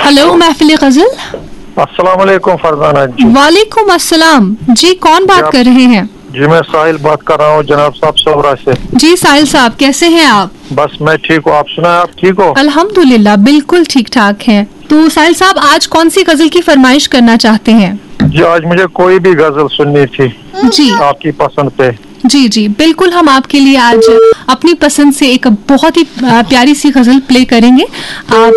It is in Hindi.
हेलो महफिल गजल। अस्सलाम वालेकुम फरजाना जी। वालेकुम अस्सलाम जी, कौन बात कर रहे हैं? जी मैं साहिल बात कर रहा हूँ जनाब साहब सोहरा से। जी साहिल साहब, कैसे हैं आप? बस मैं ठीक हूँ, आप सुनाए आप ठीक हो? अल्हम्दुलिल्लाह बिल्कुल ठीक ठाक हैं। तो साहिल साहब, आज कौन सी गजल की फरमाइश करना चाहते हैं? जी आज मुझे कोई भी गजल सुननी थी जी आपकी पसंद पे। जी जी बिल्कुल, हम आपके लिए आज अपनी पसंद से एक बहुत ही प्यारी सी गजल प्ले करेंगे। आप